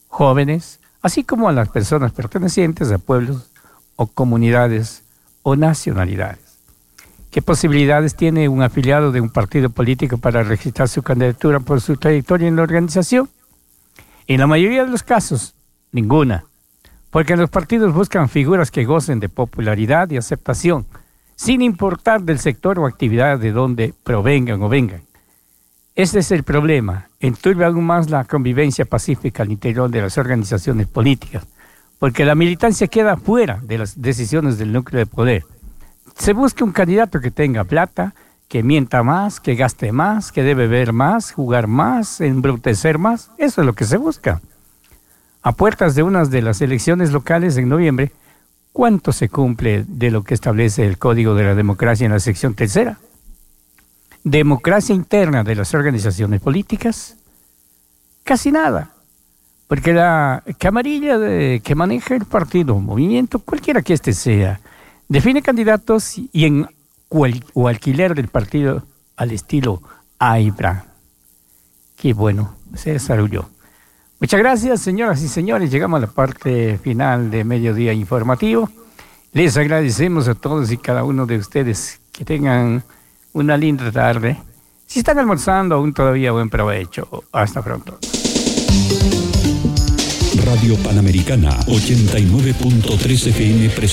jóvenes, así como a las personas pertenecientes a pueblos o comunidades o nacionalidades. ¿Qué posibilidades tiene un afiliado de un partido político para registrar su candidatura por su trayectoria en la organización? En la mayoría de los casos, ninguna, porque los partidos buscan figuras que gocen de popularidad y aceptación, sin importar del sector o actividad de donde provengan o vengan. Este es el problema, enturbia aún más la convivencia pacífica al interior de las organizaciones políticas, porque la militancia queda fuera de las decisiones del núcleo de poder. Se busca un candidato que tenga plata, que mienta más, que gaste más, que debe ver más, jugar más, embrutecer más. Eso es lo que se busca. A puertas de unas de las elecciones locales en noviembre, ¿cuánto se cumple de lo que establece el Código de la Democracia en la sección tercera? Democracia interna de las organizaciones políticas, casi nada, porque la camarilla que maneja el partido o movimiento, cualquiera que éste sea, define candidatos o alquiler del partido al estilo AIBRA. Qué bueno, se desarrolló. Muchas gracias, señoras y señores. Llegamos a la parte final de Mediodía Informativo. Les agradecemos a todos y cada uno de ustedes que tengan una linda tarde. Si están almorzando, aún todavía buen provecho. Hasta pronto. Radio Panamericana 89.3 FM